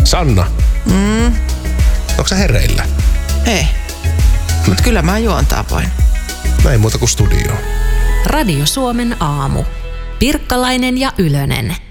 Sanna. Onko sä hereillä? Ei. Mut kyllä mä juontaa voin. Näin muuta kuin studioon. Radio Suomen aamu. Pirkkalainen ja Ylönen.